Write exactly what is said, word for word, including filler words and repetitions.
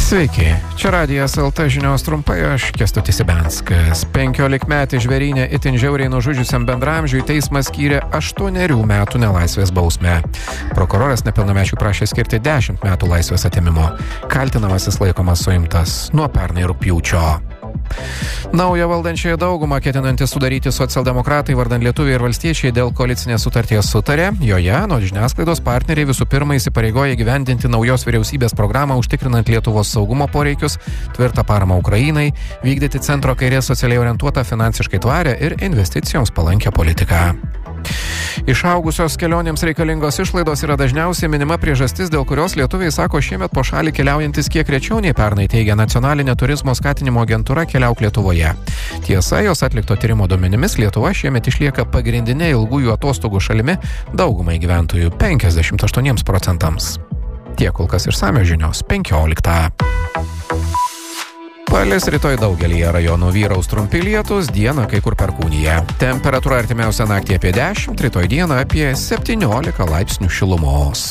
Sveiki, čia Radijas L T žinios trumpai, aš Kęstutis Ibenskas. Penkiolikmetį žvėrynę itin žiauriai nužudžiusiam bendramžiui teismas skyrė aštuonerių metų nelaisvės bausmę. Prokuroras nepilnamečiui prašė skirti dešimt metų laisvės atėmimo. Kaltinamasis laikomas suimtas nuo pernai rugpjūčio. Naują valdančiąją daugumą ketinantys sudaryti socialdemokratai vardan lietuviai ir valstiečiai dėl koalicinės sutarties sutarė. Joje, nuo žiniasklaidos partneriai visų pirma įsipareigoja gyvendinti naujos vyriausybės programą užtikrinant Lietuvos saugumo poreikius, tvirtą paramą Ukrainai, vykdyti centro kairės socialiai orientuotą finansiškai tvarę ir investicijoms palankę politiką. Išaugusios kelionėms reikalingos išlaidos yra dažniausiai minima priežastis, dėl kurios lietuviai sako šiemet po šalį keliaujantis kiek rečiau nei pernai, teigia Nacionalinė turizmo skatinimo agentūra Keliauk Lietuvoje. Tiesa, jos atlikto tyrimo duomenimis Lietuva šiemet išlieka pagrindinė ilgųjų atostogų šalimi daugumai gyventojų penkiasdešimt aštuoniems procentams. Tiek kol kas išsamios žinios penkioliktą. Palis rytoj daugelyje rajonų vyraus trumpi lietūs, dieną kai kur perkūnija. Temperatūra artimiausią naktį apie dešimt, rytoj dieną apie septyniolika laipsnių šilumos.